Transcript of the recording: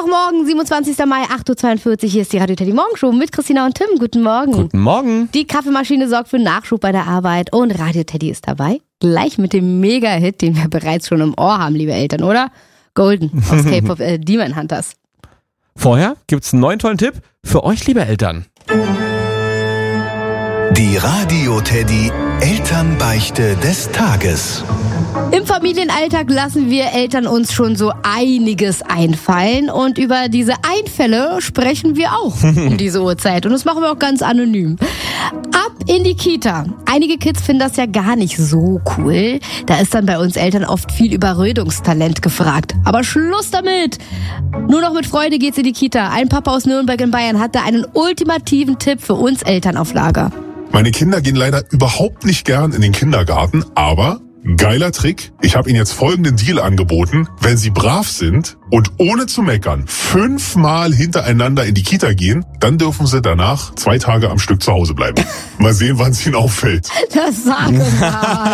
Mittwochmorgen, 27. Mai, 8.42 Uhr. Hier ist die Radio Teddy Morgenshow mit Christina und Tim. Guten Morgen. Guten Morgen. Die Kaffeemaschine sorgt für Nachschub bei der Arbeit und Radio Teddy ist dabei. Gleich mit dem Mega-Hit, den wir bereits schon im Ohr haben, liebe Eltern, oder? Golden aus K-Pop Demon Hunters. Vorher gibt's einen neuen tollen Tipp für euch, liebe Eltern. Die Radio Teddy Elternbeichte des Tages. Im Familienalltag lassen wir Eltern uns schon so einiges einfallen und über diese Einfälle sprechen wir auch um diese Uhrzeit und das machen wir auch ganz anonym. Ab in die Kita. Einige Kids finden das ja gar nicht so cool. Da ist dann bei uns Eltern oft viel Überredungstalent gefragt. Aber Schluss damit! Nur noch mit Freude geht's in die Kita. Ein Papa aus Nürnberg in Bayern hat da einen ultimativen Tipp für uns Eltern auf Lager. Meine Kinder gehen leider überhaupt nicht gern in den Kindergarten, aber geiler Trick. Ich habe Ihnen jetzt folgenden Deal angeboten. Wenn Sie brav sind und ohne zu meckern 5-mal hintereinander in die Kita gehen, dann dürfen Sie danach 2 Tage am Stück zu Hause bleiben. Mal sehen, wann es Ihnen auffällt. Das sage mal.